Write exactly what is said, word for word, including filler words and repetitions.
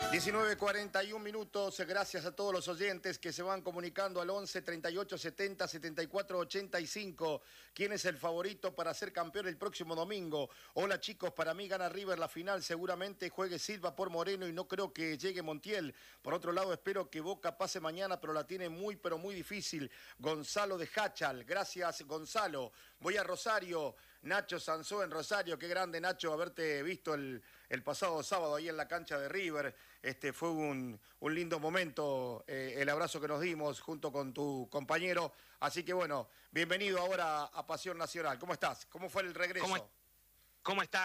diecinueve cuarenta y un minutos, gracias a todos los oyentes que se van comunicando al once, treinta y ocho, setenta, setenta y cuatro, ochenta y cinco. ¿Quién es el favorito para ser campeón el próximo domingo? Hola chicos, para mí gana River la final, seguramente juegue Silva por Moreno y no creo que llegue Montiel. Por otro lado, espero que Boca pase mañana, pero la tiene muy, pero muy difícil. Gonzalo de Hachal, gracias Gonzalo. Voy a Rosario, Nacho Sansó en Rosario, qué grande Nacho haberte visto el, el pasado sábado ahí en la cancha de River. Este, fue un, un lindo momento, eh, el abrazo que nos dimos junto con tu compañero. Así que bueno, bienvenido ahora a Pasión Nacional. ¿Cómo estás? ¿Cómo fue el regreso? ¿Cómo, cómo estás?